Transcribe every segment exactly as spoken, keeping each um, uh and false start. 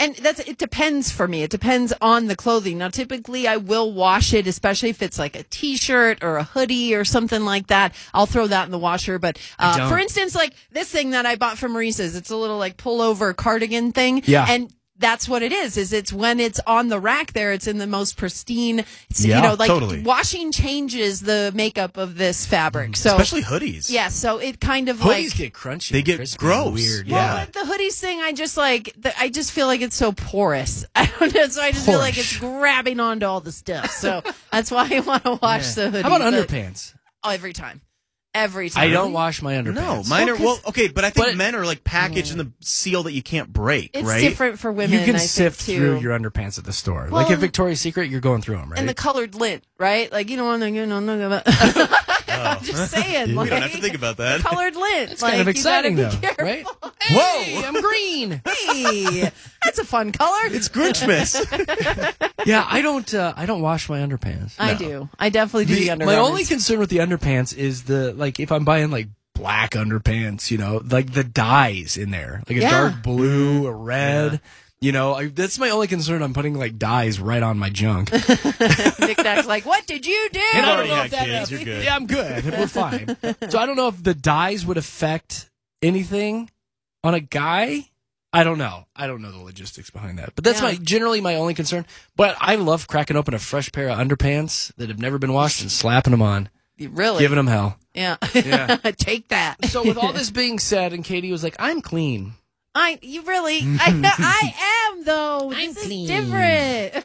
And that's it depends for me. It depends on the clothing. Now, typically, I will wash it, especially if it's like a T-shirt or a hoodie or something like that. I'll throw that in the washer. But uh, for instance, like this thing that I bought from Maurice's, it's a little like pullover cardigan thing. Yeah. And that's what it is, is it's when it's on the rack there, it's in the most pristine, it's, yeah, you know, like totally. washing changes the makeup of this fabric. So especially hoodies. yeah, so it kind of Hoodies like get crunchy. They and get crispy gross. and weird. well, Yeah. with the hoodies thing, I just like, the, I just feel like it's so porous. I don't know, so I just feel like it's grabbing onto all the stuff. So that's why I want to wash Yeah. the hoodie. How about but- underpants? Oh, every time. Every time. I don't wash my underpants. No, mine are, well, okay, but I think But- men are like packaged in the seal that you can't break, It's right? different for women, You can I sift think, through too. your underpants at the store. Well, like at Victoria's Secret, you're going through them, right? And the colored lint, right? Like, you don't want to, you know, no, no, I'm just saying. We like, don't have to think about that. Colored lint. it's like, kind of you gotta exciting, be though, careful. right? Whoa! Hey, I'm green. Hey, that's a fun color. It's Grinchmas. Yeah, I don't. Uh, I don't wash my underpants. I do. I definitely do the, The- my undergarments. only concern with the underpants is the like if I'm buying like black underpants, you know, like the dyes in there, like a Yeah. dark blue, a red. You know, I, that's my only concern. I'm putting like dyes right on my junk. Nick Nack's like, what did you do? And I already don't know had if that, kids, you're good. Yeah, I'm good. We're fine. So I don't know if the dyes would affect anything on a guy. I don't know. I don't know the logistics behind that. But that's Yeah. my generally my only concern. But I love cracking open a fresh pair of underpants that have never been washed and slapping them on, Really? giving them hell. Yeah. Yeah. Take that. So with all this being said, and Katie was like, "I'm clean." I, you really, I, I am though. I'm This clean. is different.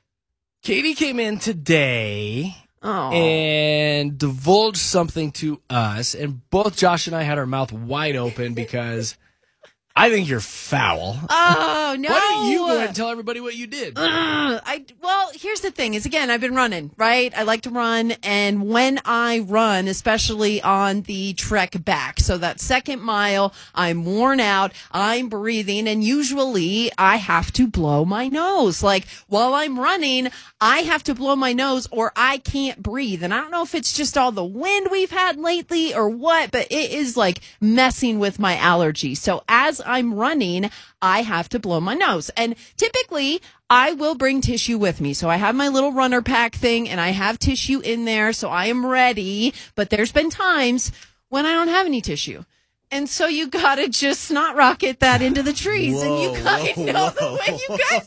Katie came in today Oh. and divulged something to us, and both Josh and I had our mouth wide open because I think you're foul. Oh, no. Why don't you go ahead and tell everybody what you did? Ugh, I well, here's the thing: is again, I've been running, right? I like to run, and when I run, especially on the trek back, so that second mile, I'm worn out, I'm breathing, and usually I have to blow my nose. Like while I'm running, I have to blow my nose, or I can't breathe. And I don't know if it's just all the wind we've had lately or what, but it is like messing with my allergy. So as I'm running, I have to blow my nose. And typically, I will bring tissue with me. So I have my little runner pack thing and I have tissue in there. So I am ready. But there's been times when I don't have any tissue. And so you gotta just snot rocket that into the trees. Whoa, and you guys whoa, know whoa. the way you guys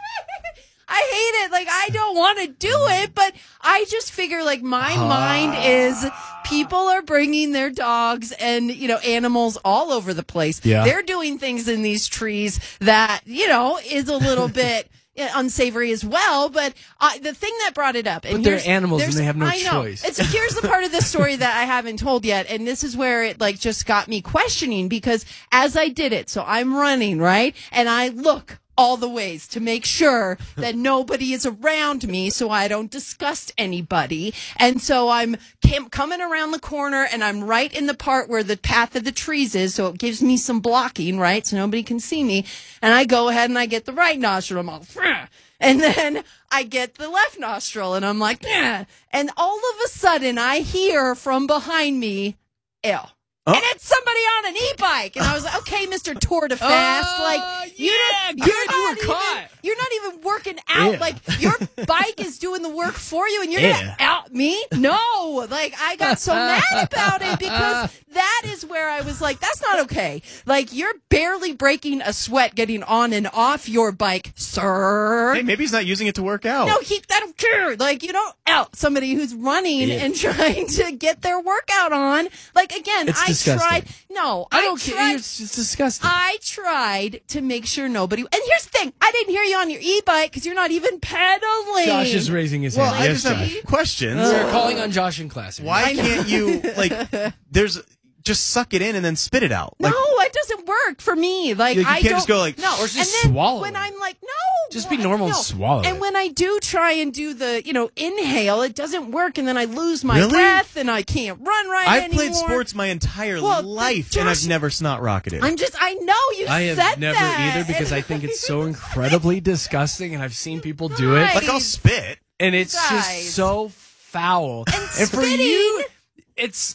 I hate it. Like, I don't want to do it, but I just figure, like, my mind is people are bringing their dogs and, you know, animals all over the place. Yeah. They're doing things in these trees that, you know, is a little bit unsavory as well. But uh, the thing that brought it up. And But they're here's- animals and there's- they have no I know. choice. It's, here's the part of this story that I haven't told yet. And this is where it, like, just got me questioning because as I did it, so I'm running, right? And I look all the ways to make sure that nobody is around me so I don't disgust anybody. And so I'm cam- coming around the corner and I'm right in the part where the path of the trees is. So it gives me some blocking, right? So nobody can see me. And I go ahead and I get the right nostril. I'm all, "Frah." And then I get the left nostril and I'm like, "Yeah." And all of a sudden I hear from behind me, ew. Oh. And it's somebody on an e-bike. And I was like, okay, Mister Tour de Fast. Oh, like, you yeah, don't- good, you're you not were even, caught. You're not even working out. Yeah. Like, your bike is doing the work for you and you're Yeah. going to out me? No. Like, I got so mad about it because that is where I was like, that's not okay. Like, you're barely breaking a sweat getting on and off your bike, sir. Hey, maybe he's not using it to work out. No, he, I don't care. Like, you don't out somebody who's running Yeah. and trying to get their workout on. Like, again, It's I disgusting. tried. No, I don't tried, care. It's just disgusting. I tried to make sure nobody. And here's the thing: I didn't hear you on your e-bike because you're not even pedaling. Josh is raising his Well, hand. I Yes, just Josh. have questions. We're calling on Josh in class. here. Why can't you, like, there's, just suck it in and then spit it out? No, Like, it doesn't work for me. Like, You- you I can't don't just go like- no, Or just and then swallow When it. I'm like, no, Just be what? normal and No. swallow And it. when I do try and do the, you know, inhale, it doesn't work, and then I lose my Really? breath, and I can't run right I've anymore. played sports my entire Well, life, Josh- and I've never snot rocketed. I'm just, I know you I have said never that. either because I think it's so incredibly disgusting, and I've seen people do it, Right. like, I'll spit. and it's Guys. just so foul. And for spitting. you, it's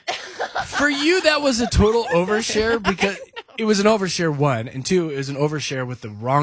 for you that was a total overshare because it was an overshare one, and two, it was an overshare with the wrong